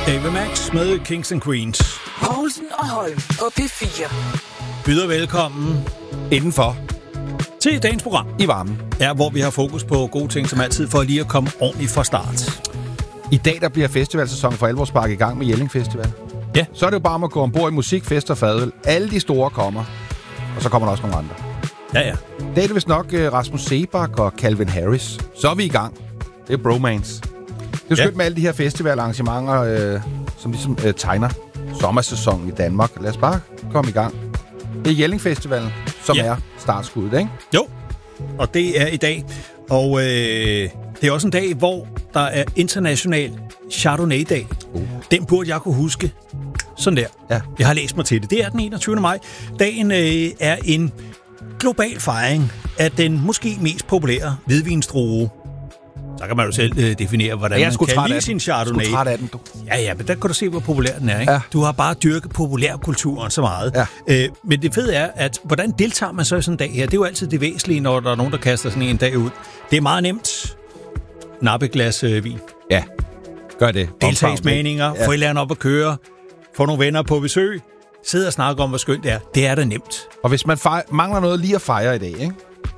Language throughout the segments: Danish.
Ava Max med Kings and Queens. Poulsen og Holm på P4. Byder velkommen indenfor til dagens program. I varmen. Ja, hvor vi har fokus på gode ting som altid, for lige at komme ordentligt fra start. I dag der bliver festivalsæson for alvor sparket i gang med Jelling Festival. Ja. Så er det jo bare om at gå ombord i musik, fest og fadøl. Alle de store kommer. Og så kommer der også nogle andre. Ja. Det er det vist nok Rasmus Seebach og Calvin Harris. Så er vi i gang. Det er bromance. Det er jo skønt med alle de her festivalarrangementer, som ligesom tegner sommersæsonen i Danmark. Lad os bare komme i gang. Det er Jelling Festivalen, som er startskuddet, ikke? Jo, og det er i dag. Og det er også en dag, hvor der er international Chardonnay-dag. Den burde jeg kunne huske. Sådan der. Ja. Jeg har læst mig til det. Det er den 21. maj. Dagen er en global fejring af den måske mest populære hvidvinsdrue. Så kan man jo selv definere, hvordan man kan lide sin Chardonnay. Jeg er træt af den, du. Ja, men der kan du se, hvor populær den er, ikke? Ja. Du har bare dyrket populærkulturen så meget. Ja. Men det fede er, at hvordan deltager man så i sådan en dag her? Det er jo altid det væsentlige, når der er nogen, der kaster sådan en dag ud. Det er meget nemt. Nappe et glas vin. Ja, gør det. Deltagsmeninger, få et eller andet op at køre, få nogle venner på besøg, sidde og snakke om, hvor skønt det er. Det er da nemt. Og hvis man mangler noget lige at fejre i dag, ikke?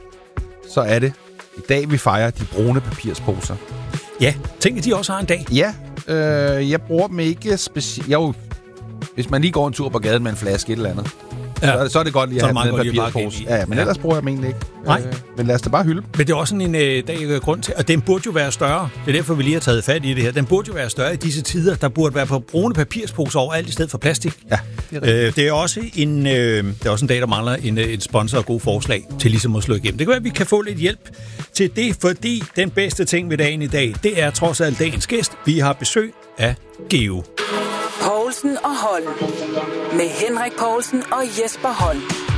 Så er det i dag, vi fejrer de brune papirsposer. Ja, tænk, at de også har en dag. Ja, jeg bruger dem ikke specielt. Hvis man lige går en tur på gaden med en flaske et eller andet, så er det godt lige at have en papirspose. Ja, men ellers bruger jeg dem egentlig ikke. Nej. Men lad os da bare hylde. Men det er også sådan en dag grund til, og den burde jo være større. Det er derfor, vi lige har taget fat i det her. Den burde jo være større i disse tider. Der burde være på brune papirsposer overalt i stedet for plastik. Ja, det er også en dag, der mangler en sponsor og god forslag til ligesom at slå igennem. Det kan være, at vi kan få lidt hjælp til det, fordi den bedste ting ved dagen i dag, det er trods alt dagens gæst. Vi har besøg af Geo. Poulsen og Holm. Med Henrik Poulsen og Jesper Holm.